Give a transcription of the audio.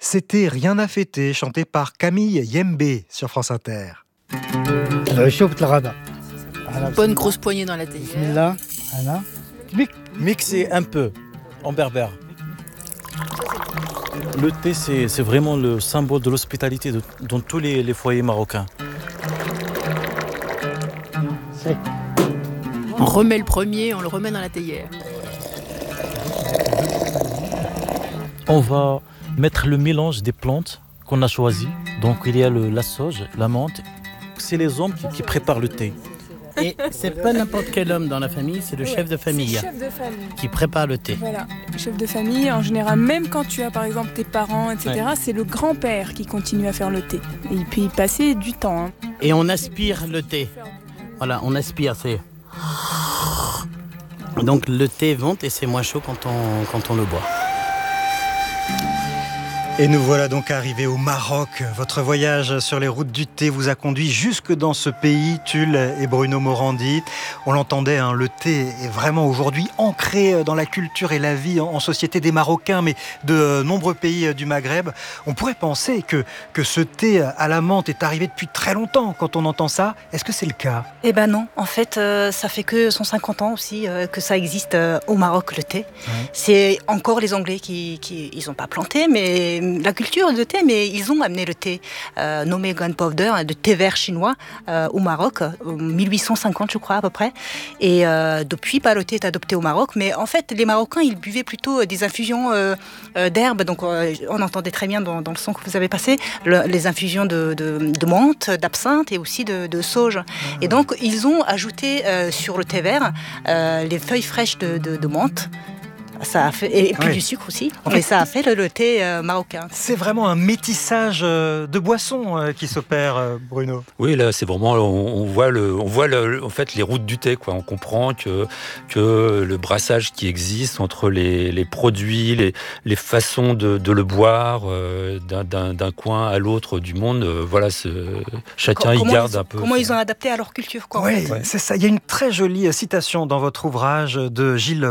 C'était Rien à fêter, chanté par Camille Yembe sur France Inter. Bonne grosse poignée dans la théière. Mixer un peu en berbère. Le thé, c'est vraiment le symbole de l'hospitalité dans tous les foyers marocains. On remet le premier, on le remet dans la théière. On va mettre le mélange des plantes qu'on a choisies. Donc il y a la sauge, la menthe. C'est les hommes qui préparent le thé. Et c'est pas n'importe quel homme dans la famille, c'est le chef de famille, qui prépare le thé. Voilà, chef de famille, en général, même quand tu as par exemple tes parents, etc., c'est le grand-père qui continue à faire le thé. Et il peut y passer du temps. Et on aspire le thé. Voilà, on aspire, c'est... Donc le thé monte et c'est moins chaud quand on le boit. Et nous voilà donc arrivés au Maroc. Votre voyage sur les routes du thé vous a conduit jusque dans ce pays, Tulle et Bruno Morandi. On l'entendait, le thé est vraiment aujourd'hui ancré dans la culture et la vie en société des Marocains, mais de nombreux pays du Maghreb. On pourrait penser que ce thé à la menthe est arrivé depuis très longtemps quand on entend ça. Est-ce que c'est le cas ? Eh ben non, en fait, ça fait que 150 ans aussi que ça existe au Maroc, le thé. Ouais. C'est encore les Anglais qui ils n'ont pas planté, mais la culture de thé, mais ils ont amené le thé nommé gunpowder, de thé vert chinois au Maroc, en 1850 je crois à peu près. Et depuis, le thé est adopté au Maroc, mais en fait les Marocains ils buvaient plutôt des infusions d'herbes, donc on entendait très bien dans le son que vous avez passé, les infusions de menthe, d'absinthe et aussi de sauge. Et donc ils ont ajouté sur le thé vert les feuilles fraîches de menthe. Ça a fait, et puis du sucre aussi, et ça a fait le thé marocain. C'est vraiment un métissage de boissons qui s'opère, Bruno. Oui, là, c'est vraiment, on voit en fait les routes du thé, quoi. On comprend que le brassage qui existe entre les produits, les façons de le boire, d'un coin à l'autre du monde, chacun y garde un peu. Comment ils ont adapté à leur culture, quoi. Oui, c'est ça. Il y a une très jolie citation dans votre ouvrage de Gilles